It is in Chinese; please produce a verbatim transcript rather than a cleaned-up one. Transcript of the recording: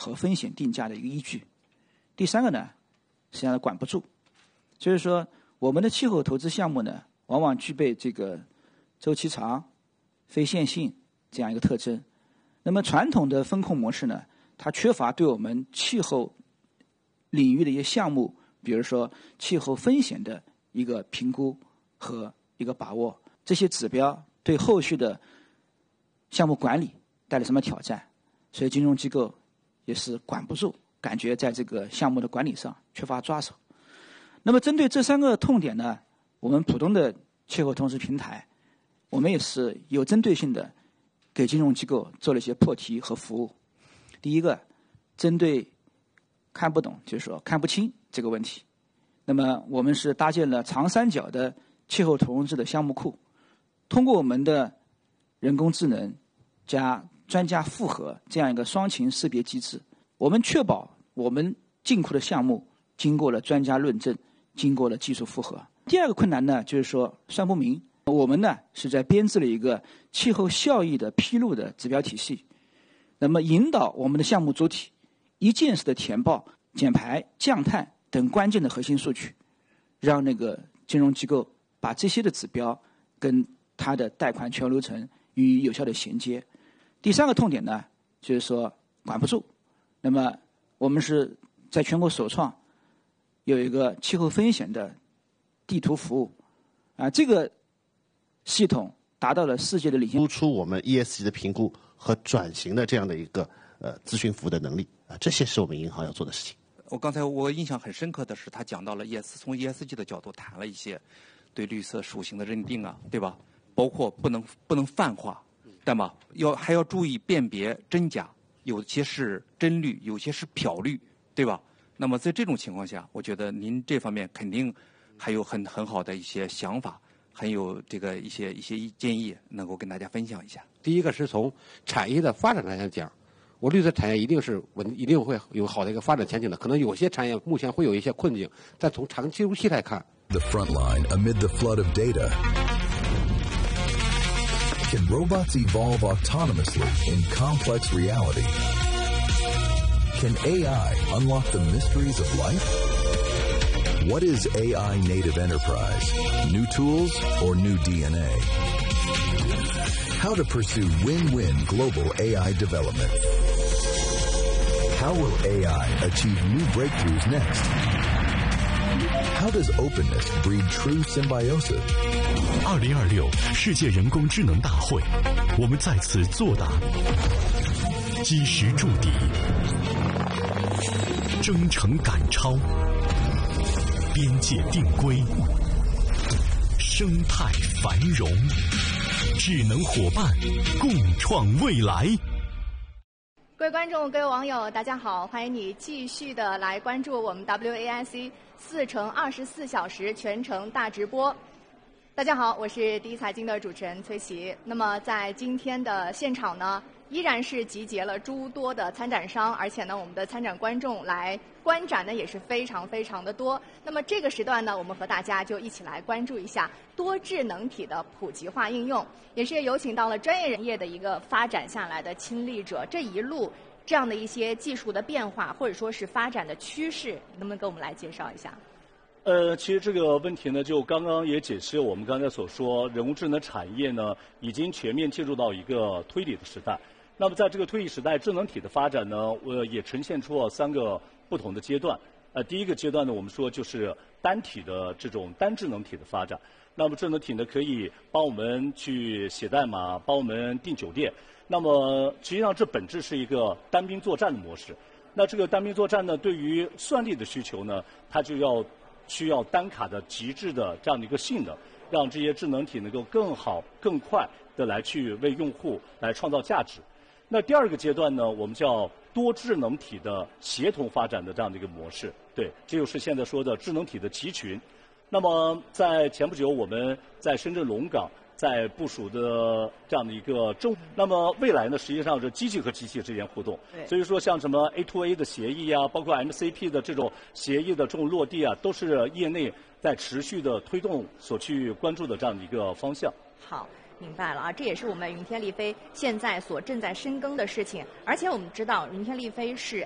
和风险定价的一个依据。第三个呢，实际上管不住，就是说我们的气候投资项目呢，往往具备这个周期长、非线性这样一个特征。那么传统的风控模式呢，它缺乏对我们气候领域的一些项目，比如说气候风险的一个评估和一个把握，这些指标对后续的项目管理带来什么挑战？所以金融机构也是管不住，感觉在这个项目的管理上缺乏抓手。那么针对这三个痛点呢，我们普通的气候投资平台，我们也是有针对性的给金融机构做了一些破题和服务。第一个，针对看不懂，就是说看不清这个问题，那么我们是搭建了长三角的气候投资的项目库，通过我们的人工智能加专家复核这样一个双擎识别机制，我们确保我们进库的项目经过了专家论证，经过了技术复核。第二个困难呢，就是说算不明。我们呢是在编制了一个气候效益的披露的指标体系，那么引导我们的项目主体一键式的填报减排、降碳等关键的核心数据，让那个金融机构把这些的指标跟它的贷款全流程予以有效的衔接。第三个痛点呢，就是说管不住。那么我们是在全国首创有一个气候风险的地图服务，啊，这个系统达到了世界的领先， 突出我们 E S G 的评估和转型的这样的一个呃咨询服务的能力啊，这些是我们银行要做的事情。 我刚才我印象很深刻的是，他讲到了 E S 从 E S G 的角度谈了一些对绿色属性的认定啊，对吧？包括不能不能泛化，对吧？要还要注意辨别真假，有些是真绿，有些是漂绿，对吧？那么在这种情况下，我觉得您这方面肯定还有很很好的一些想法。很有这个一些一些建议，能够跟大家分享一下。 第一个是从产业的发展来讲，我绿色产业一定是稳，一定会有好的一个发展前景的。可能有些产业目前会有一些困境，但从长期周期来看 ，The front line amid the flood of data. Can robots evolve autonomously in complex reality? Can A I unlock the mysteries of life?What is A I native enterprise? New tools or new D N A? How to pursue win-win global A I development? How will A I achieve new breakthroughs next? How does openness breed true symbiosis? 二零二六世界人工智能大会，我们在此作答，基石筑底，征程赶超。边界定规，生态繁荣，智能伙伴共创未来。 各位观众、各位网友，大家好，欢迎你继续的来关注我们 W A I C 四乘二十四小时全程大直播。大家好，我是第一财经的主持人崔琦。那么在今天的现场呢，依然是集结了诸多的参展商，而且呢，我们的参展观众来观展呢也是非常非常的多。那么这个时段呢，我们和大家就一起来关注一下多智能体的普及化应用，也是有请到了专业人业的一个发展下来的亲历者，这一路这样的一些技术的变化或者说是发展的趋势，能不能给我们来介绍一下？ 呃，其实这个问题呢，就刚刚也解释，我们刚才所说，人工智能产业呢已经全面进入到一个推理的时代。那么在这个推理时代，智能体的发展呢，呃，也呈现出了三个不同的阶段。呃，第一个阶段呢，我们说就是单体的这种单智能体的发展。那么智能体呢，可以帮我们去写代码，帮我们订酒店。那么实际上这本质是一个单兵作战的模式。那这个单兵作战呢，对于算力的需求呢，它就要需要单卡的极致的这样的一个性能，让这些智能体能够更好、更快的来去为用户来创造价值。那第二个阶段呢，我们叫多智能体的协同发展的这样的一个模式。对，这就是现在说的智能体的集群。那么在前不久，我们在深圳龙岗在部署的这样的一个政，那么未来呢，实际上是机器和机器之间互动。所以说，像什么 A to A 的协议啊，包括 M C P 的这种协议的这种落地啊，都是业内在持续的推动所去关注的这样的一个方向。 好。明白了啊，这也是我们云天丽飞现在所正在深耕的事情。而且我们知道，云天丽飞是